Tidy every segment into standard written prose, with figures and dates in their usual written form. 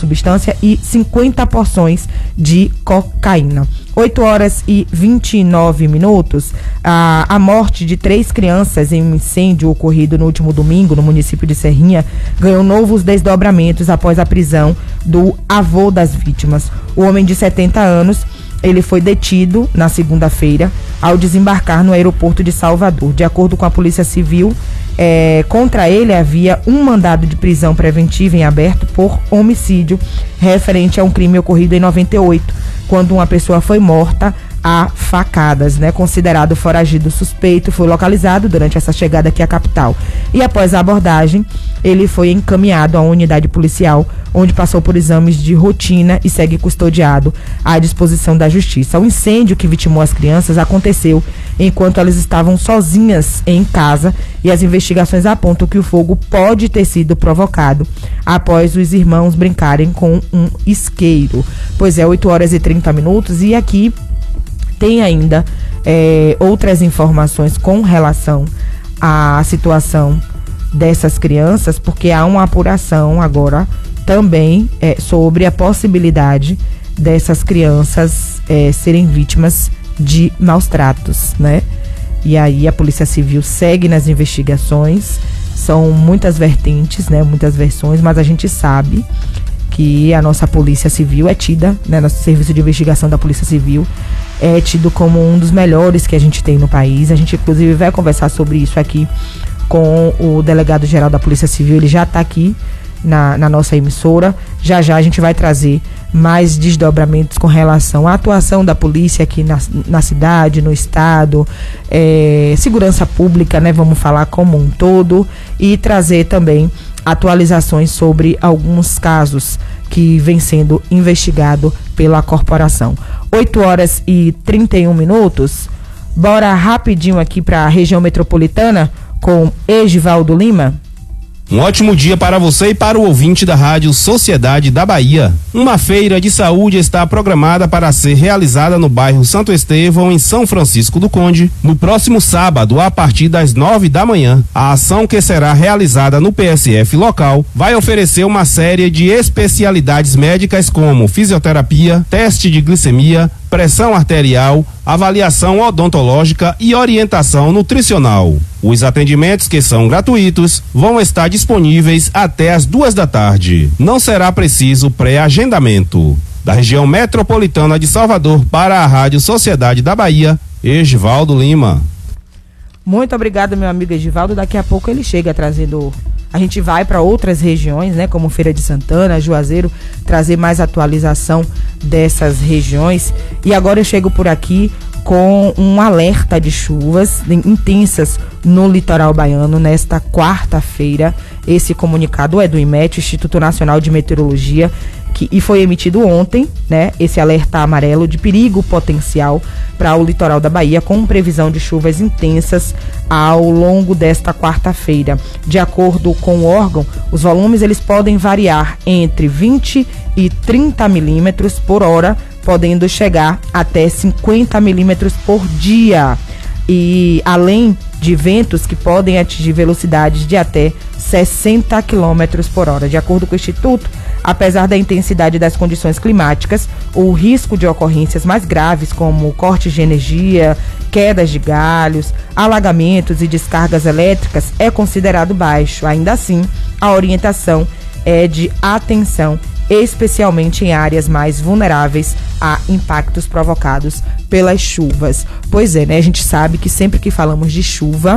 substância e 50 porções de cocaína. 8h29. A morte de 3 crianças em um incêndio ocorrido no último domingo no município de Serrinha ganhou novos desdobramentos após a prisão do avô das vítimas. O homem de 70 anos, ele foi detido na segunda-feira ao desembarcar no aeroporto de Salvador. De acordo com a Polícia Civil, contra ele havia um mandado de prisão preventiva em aberto por homicídio referente a um crime ocorrido em 98, quando uma pessoa foi morta a facadas, né? Considerado foragido suspeito, foi localizado durante essa chegada aqui à capital. E após a abordagem, ele foi encaminhado à unidade policial, onde passou por exames de rotina e segue custodiado à disposição da justiça. O incêndio que vitimou as crianças aconteceu enquanto elas estavam sozinhas em casa, e as investigações apontam que o fogo pode ter sido provocado após os irmãos brincarem com um isqueiro. Pois é, 8h30, e aqui tem ainda outras informações com relação à situação dessas crianças, porque há uma apuração agora também sobre a possibilidade dessas crianças serem vítimas de maus tratos, né? E aí a Polícia Civil segue nas investigações, são muitas vertentes, né? Muitas versões, mas a gente sabe que a nossa Polícia Civil é tida, né? Nosso serviço de investigação da Polícia Civil é tido como um dos melhores que a gente tem no país. A gente inclusive vai conversar sobre isso aqui com o delegado-geral da Polícia Civil, ele já está aqui na nossa emissora. Já a gente vai trazer mais desdobramentos com relação à atuação da polícia aqui na cidade, no estado, segurança pública, né? Vamos falar como um todo, e trazer também atualizações sobre alguns casos que vem sendo investigado pela corporação. 8h31. Bora rapidinho aqui para a região metropolitana com Egivaldo Lima. Um ótimo dia para você e para o ouvinte da Rádio Sociedade da Bahia. Uma feira de saúde está programada para ser realizada no bairro Santo Estevão, em São Francisco do Conde, no próximo sábado, a partir das 9 da manhã. A ação, que será realizada no PSF local, vai oferecer uma série de especialidades médicas como fisioterapia, teste de glicemia, pressão arterial, avaliação odontológica e orientação nutricional. Os atendimentos, que são gratuitos, vão estar disponíveis até as 2 da tarde. Não será preciso pré-agendamento. Da região metropolitana de Salvador para a Rádio Sociedade da Bahia, Egivaldo Lima. Muito obrigado, meu amigo Egivaldo. Daqui a pouco ele chega trazendo... A gente vai para outras regiões, né, como Feira de Santana, Juazeiro, trazer mais atualização dessas regiões. E agora eu chego por aqui com um alerta de chuvas intensas no litoral baiano nesta quarta-feira. Esse comunicado é do IMET, Instituto Nacional de Meteorologia, e foi emitido ontem, né, esse alerta amarelo de perigo potencial para o litoral da Bahia, com previsão de chuvas intensas ao longo desta quarta-feira. De acordo com o órgão, os volumes eles podem variar entre 20 e 30 milímetros por hora, podendo chegar até 50 milímetros por dia. E além de ventos que podem atingir velocidades de até 60 quilômetros por hora. De acordo com o Instituto, apesar da intensidade das condições climáticas, o risco de ocorrências mais graves, como cortes de energia, quedas de galhos, alagamentos e descargas elétricas, é considerado baixo. Ainda assim, a orientação é de atenção, especialmente em áreas mais vulneráveis a impactos provocados pelas chuvas. Pois é, né? A gente sabe que sempre que falamos de chuva,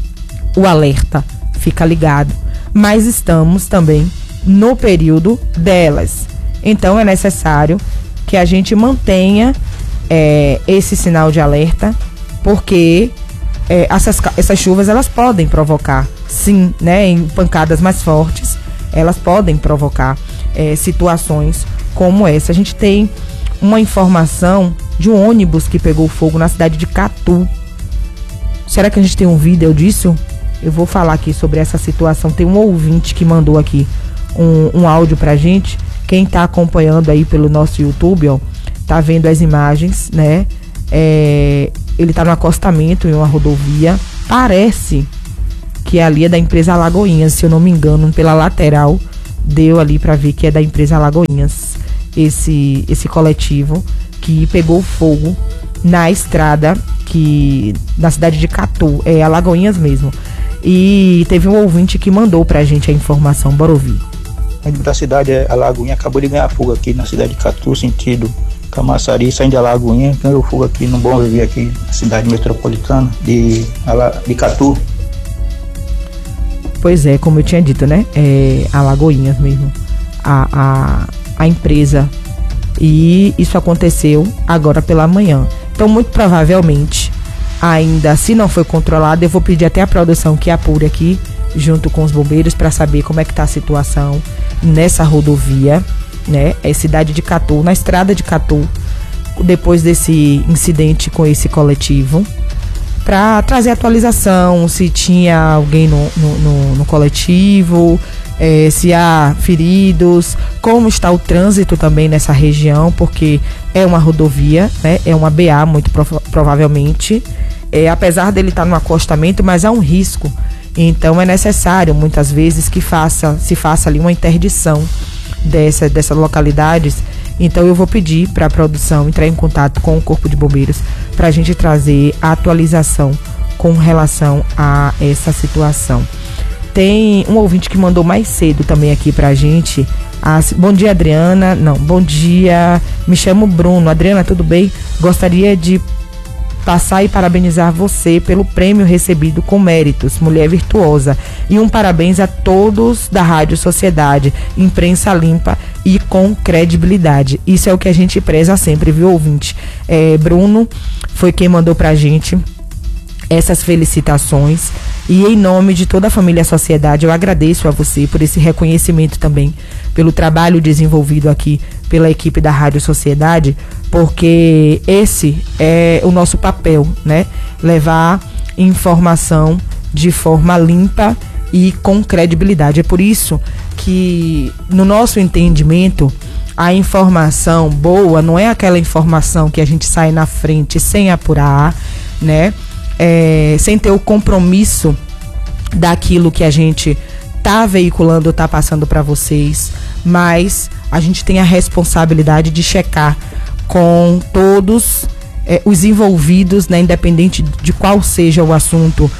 o alerta fica ligado, mas estamos também no período delas. Então é necessário que a gente mantenha esse sinal de alerta, porque essas chuvas elas podem provocar, sim, né, em pancadas mais fortes, elas podem provocar situações como essa. A gente tem uma informação de um ônibus que pegou fogo na cidade de Catu. Será que a gente tem um vídeo disso? Eu vou falar aqui sobre essa situação. Tem um ouvinte que mandou aqui um áudio pra gente. Quem tá acompanhando aí pelo nosso YouTube, ó, tá vendo as imagens, né? Ele tá no acostamento em uma rodovia. Parece que ali é da empresa Alagoinhas, se eu não me engano, pela lateral deu ali para ver que é da empresa Alagoinhas, esse coletivo que pegou fogo na estrada da cidade de Catu, Alagoinhas mesmo. E teve um ouvinte que mandou pra gente a informação, bora ouvir. Da cidade Alagoinha acabou de ganhar fogo aqui na cidade de Catu, sentido Camaçari, saindo de Alagoinha, ganhou fogo aqui no Bom Viver, aqui na cidade metropolitana de Catu. Pois é, como eu tinha dito, né? Alagoinhas mesmo, a empresa. E isso aconteceu agora pela manhã. Então, muito provavelmente, ainda se não foi controlado, eu vou pedir até a produção que apure aqui, junto com os bombeiros, para saber como é que está a situação nessa rodovia, né? Cidade de Catu, na estrada de Catu, depois desse incidente com esse coletivo, para trazer atualização, se tinha alguém no coletivo, se há feridos, como está o trânsito também nessa região, porque é uma rodovia, né? É uma BA muito provavelmente, apesar dele estar no acostamento, mas há um risco, então é necessário muitas vezes que se faça ali uma interdição dessas localidades. Então eu vou pedir para a produção entrar em contato com o Corpo de Bombeiros para a gente trazer a atualização com relação a essa situação. Tem um ouvinte que mandou mais cedo também aqui pra gente. Bom dia, Adriana. Não, bom dia. Me chamo Bruno. Adriana, tudo bem? Gostaria de passar e parabenizar você pelo prêmio recebido com méritos, Mulher Virtuosa. E um parabéns a todos da Rádio Sociedade, imprensa limpa e com credibilidade. Isso é o que a gente preza sempre, viu, ouvinte? Bruno foi quem mandou pra gente essas felicitações, e em nome de toda a família Sociedade eu agradeço a você por esse reconhecimento também, pelo trabalho desenvolvido aqui pela equipe da Rádio Sociedade, porque esse é o nosso papel, né? Levar informação de forma limpa e com credibilidade. É por isso que, no nosso entendimento, a informação boa não é aquela informação que a gente sai na frente sem apurar, né? Sem ter o compromisso daquilo que a gente tá veiculando, tá passando para vocês, mas a gente tem a responsabilidade de checar com todos os envolvidos, né, independente de qual seja o assunto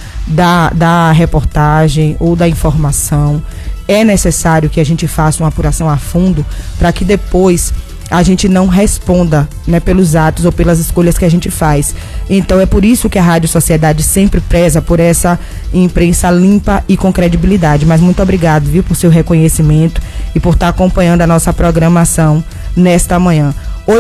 da reportagem ou da informação. É necessário que a gente faça uma apuração a fundo para que depois a gente não responda, né, pelos atos ou pelas escolhas que a gente faz. Então é por isso que a Rádio Sociedade sempre preza por essa imprensa limpa e com credibilidade. Mas muito obrigado, viu, por seu reconhecimento e por estar acompanhando a nossa programação nesta manhã.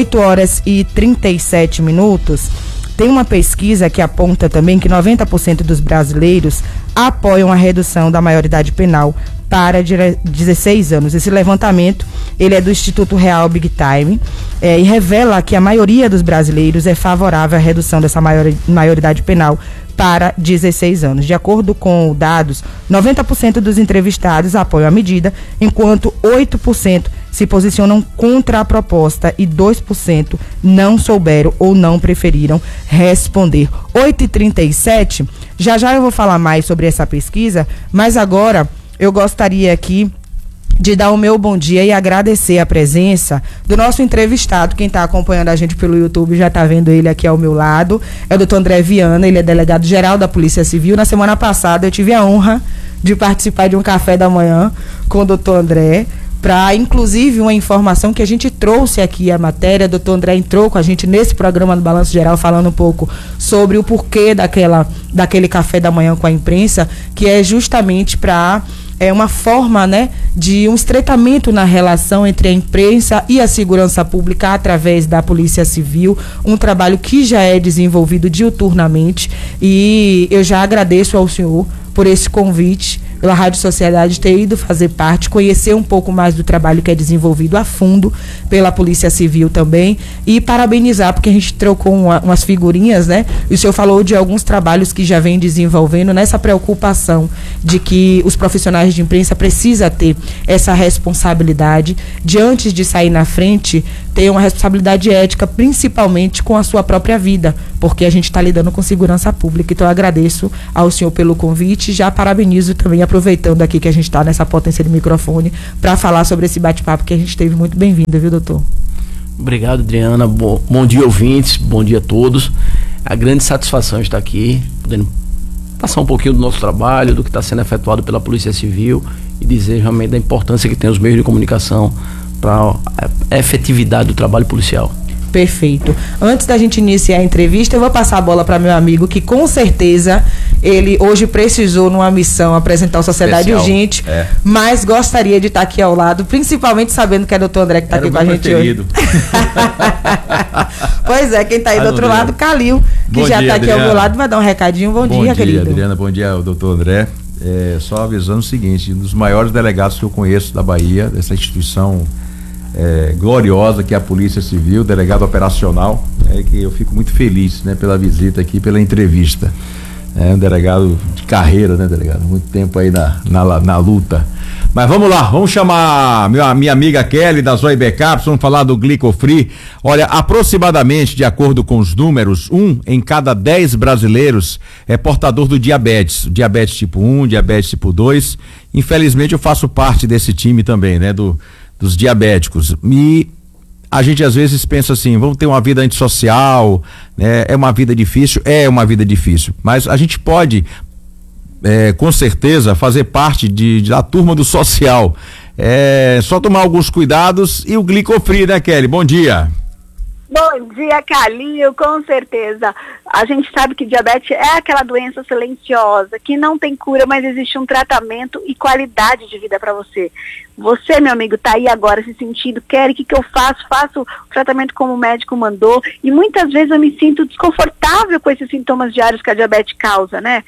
8h37. Tem uma pesquisa que aponta também que 90% dos brasileiros apoiam a redução da maioridade penal para 16 anos. Esse levantamento, ele é do Instituto Real Big Time, e revela que a maioria dos brasileiros é favorável à redução dessa maioridade penal para 16 anos. De acordo com dados, 90% dos entrevistados apoiam a medida, enquanto 8% se posicionam contra a proposta e 2% não souberam ou não preferiram responder. 8h37, já eu vou falar mais sobre essa pesquisa, mas agora eu gostaria aqui de dar o meu bom dia e agradecer a presença do nosso entrevistado. Quem está acompanhando a gente pelo YouTube já está vendo ele aqui ao meu lado. É o Dr. André Viana, ele é delegado-geral da Polícia Civil. Na semana passada eu tive a honra de participar de um café da manhã com o Dr. André, para, inclusive, uma informação que a gente trouxe aqui, a matéria. O Dr. André entrou com a gente nesse programa do Balanço Geral, falando um pouco sobre o porquê daquele café da manhã com a imprensa, que é justamente para uma forma, né, de um estreitamento na relação entre a imprensa e a segurança pública através da Polícia Civil, um trabalho que já é desenvolvido diuturnamente, e eu já agradeço ao senhor por esse convite, pela Rádio Sociedade ter ido fazer parte, conhecer um pouco mais do trabalho que é desenvolvido a fundo pela Polícia Civil também, e parabenizar, porque a gente trocou umas figurinhas, né? E o senhor falou de alguns trabalhos que já vem desenvolvendo nessa preocupação de que os profissionais de imprensa precisam ter essa responsabilidade de, antes de sair na frente, ter uma responsabilidade ética, principalmente com a sua própria vida, porque a gente está lidando com segurança pública. Então eu agradeço ao senhor pelo convite, já parabenizo também, aproveitando aqui que a gente está nessa potência de microfone, para falar sobre esse bate-papo que a gente teve. Muito bem-vindo, viu, doutor? Obrigado, Adriana. Bom dia, ouvintes. Bom dia a todos. A grande satisfação estar aqui, podendo passar um pouquinho do nosso trabalho, do que está sendo efetuado pela Polícia Civil e dizer realmente da importância que tem os meios de comunicação para a efetividade do trabalho policial. Perfeito. Antes da gente iniciar a entrevista, eu vou passar a bola para meu amigo, que com certeza ele hoje precisou numa missão apresentar o Sociedade Urgente, mas gostaria de estar aqui ao lado, principalmente sabendo que é o doutor André que está aqui com a gente hoje. Pois é, quem está aí do outro lado, Calil, que já está aqui ao meu lado, vai dar um recadinho. Bom dia, querido. Adriana, bom dia ao doutor André. Só avisando o seguinte, um dos maiores delegados que eu conheço da Bahia, dessa instituição gloriosa que é a Polícia Civil, delegado operacional, que eu fico muito feliz, né, pela visita aqui, pela entrevista. Um delegado de carreira, né, delegado? Muito tempo aí na luta. Mas vamos lá, vamos chamar minha amiga Kelly da Zoe Backups, vamos falar do Glicofree. Olha, aproximadamente, de acordo com os números, 1 em cada 10 brasileiros é portador do diabetes tipo 1, diabetes tipo 2. Infelizmente eu faço parte desse time também, né, dos diabéticos. E a gente às vezes pensa assim, vamos ter uma vida antissocial, né? É uma vida difícil, mas a gente pode, com certeza, fazer parte da turma do social. Só tomar alguns cuidados e o Glicofree, né, Kelly? Bom dia. Bom dia, Calil, com certeza. A gente sabe que diabetes é aquela doença silenciosa, que não tem cura, mas existe um tratamento e qualidade de vida para você. Você, meu amigo, tá aí agora se sentindo, o que eu faço? Faço o tratamento como o médico mandou, e muitas vezes eu me sinto desconfortável com esses sintomas diários que a diabetes causa, né?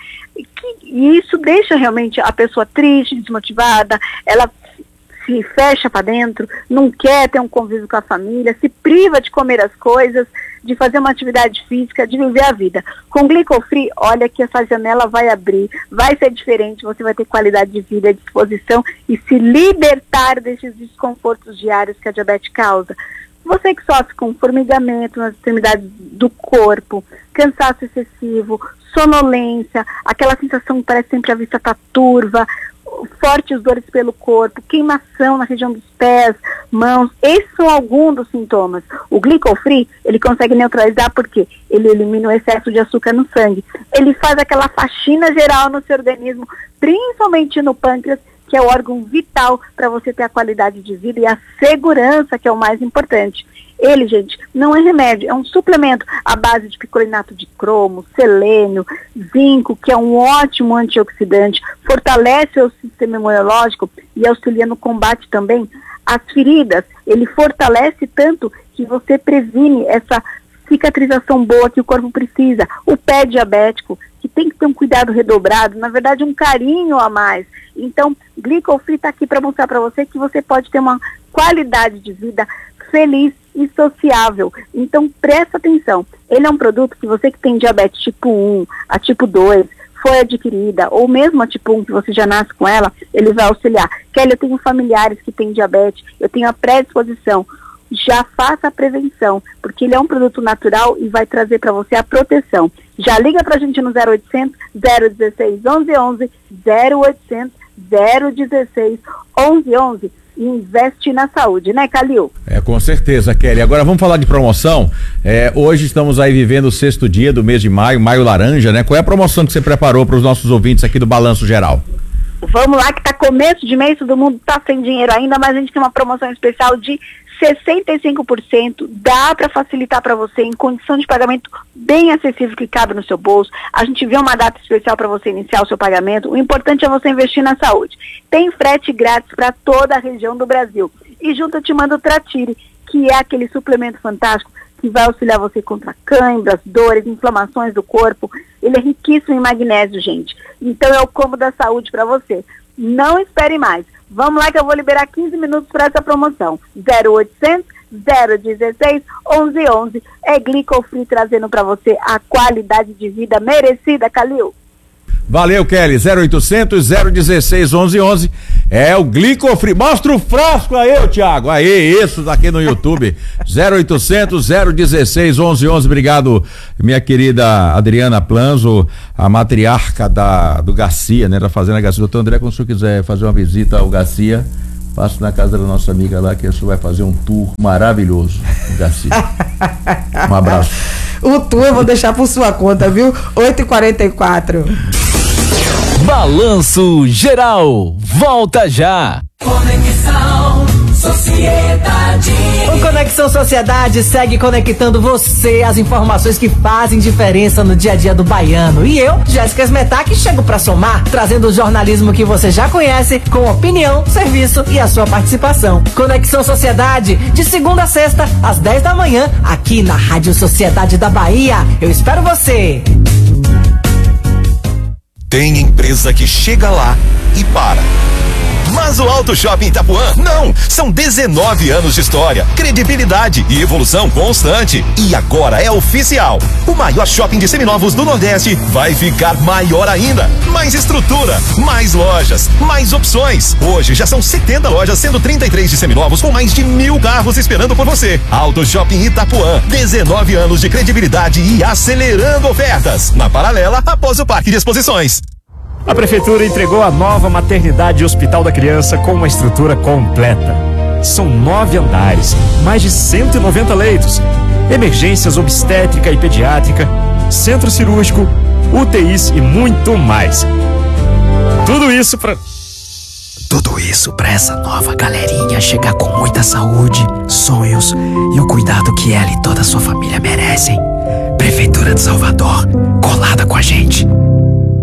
E isso deixa realmente a pessoa triste, desmotivada, ela se fecha para dentro, não quer ter um convívio com a família, se priva de comer as coisas, de fazer uma atividade física, de viver a vida. Com Glicofree, olha que essa janela vai abrir, vai ser diferente, você vai ter qualidade de vida, disposição e se libertar desses desconfortos diários que a diabetes causa. Você que sofre com formigamento nas extremidades do corpo, cansaço excessivo, sonolência, aquela sensação que parece sempre a vista está turva, fortes dores pelo corpo, queimação na região dos pés, mãos, esses são alguns dos sintomas. O Glicofree, ele consegue neutralizar porque ele elimina o excesso de açúcar no sangue, ele faz aquela faxina geral no seu organismo, principalmente no pâncreas, que é o órgão vital para você ter a qualidade de vida e a segurança, que é o mais importante. Ele, gente, não é remédio, é um suplemento à base de picolinato de cromo, selênio, zinco, que é um ótimo antioxidante, fortalece o sistema imunológico e auxilia no combate também às feridas. Ele fortalece tanto que você previne essa cicatrização boa que o corpo precisa. O pé diabético, que tem que ter um cuidado redobrado, na verdade um carinho a mais. Então, Glicofree está aqui para mostrar para você que você pode ter uma qualidade de vida feliz e sociável. Então, presta atenção. Ele é um produto que você que tem diabetes tipo 1, a tipo 2, foi adquirida, ou mesmo a tipo 1, que você já nasce com ela, ele vai auxiliar. Kelly, eu tenho familiares que têm diabetes, eu tenho a predisposição. Já faça a prevenção, porque ele é um produto natural e vai trazer para você a proteção. Já liga para a gente no 0800 016 1111, 0800 016 1111 e investe na saúde, né, Calil? Com certeza, Kelly. Agora vamos falar de promoção. Hoje estamos aí vivendo o 6º dia do mês de maio laranja, né? Qual é a promoção que você preparou para os nossos ouvintes aqui do Balanço Geral? Vamos lá, que tá começo de mês, todo mundo tá sem dinheiro ainda, mas a gente tem uma promoção especial de 65%, dá para facilitar para você em condição de pagamento bem acessível que cabe no seu bolso. A gente vê uma data especial para você iniciar o seu pagamento. O importante é você investir na saúde. Tem frete grátis para toda a região do Brasil. E junto eu te mando o Tratire, que é aquele suplemento fantástico que vai auxiliar você contra câimbras, dores, inflamações do corpo. Ele é riquíssimo em magnésio, gente. Então é o combo da saúde para você. Não espere mais. Vamos lá que eu vou liberar 15 minutos para essa promoção. 0800 016 1111. É Glicofree trazendo para você a qualidade de vida merecida, Calil. Valeu, Kelly. 0800 016 1111. É o Glicofri. Mostra o frasco aí, Thiago. Aí, isso daqui no YouTube. 0800 016 1111. Obrigado, minha querida Adriana Planzo, a matriarca do Garcia, né? Da Fazenda Garcia. Doutor André, quando o senhor quiser fazer uma visita ao Garcia, passo na casa da nossa amiga lá, que o senhor vai fazer um tour maravilhoso, Garcia. Um abraço. O tour eu vou deixar por sua conta, viu? 8h44. Balanço Geral, volta já. Conexão Sociedade. O Conexão Sociedade segue conectando você às informações que fazem diferença no dia a dia do baiano. E eu, Jéssica Smetak, chego pra somar, trazendo o jornalismo que você já conhece, com opinião, serviço e a sua participação. Conexão Sociedade, de segunda a sexta, às 10 da manhã, aqui na Rádio Sociedade da Bahia. Eu espero você. Tem empresa que chega lá e para. Mas o Auto Shopping Itapuã, não! São 19 anos de história, credibilidade e evolução constante. E agora é oficial. O maior shopping de seminovos do Nordeste vai ficar maior ainda. Mais estrutura, mais lojas, mais opções. Hoje já são 70 lojas, sendo 33 de seminovos com mais de 1.000 carros esperando por você. Auto Shopping Itapuã, 19 anos de credibilidade e acelerando ofertas. Na paralela, após o Parque de Exposições. A Prefeitura entregou a nova maternidade e hospital da criança com uma estrutura completa. São 9 andares, mais de 190 leitos, emergências obstétrica e pediátrica, centro cirúrgico, UTIs e muito mais. Tudo isso para essa nova galerinha chegar com muita saúde, sonhos e o cuidado que ela e toda a sua família merecem. Prefeitura de Salvador, colada com a gente.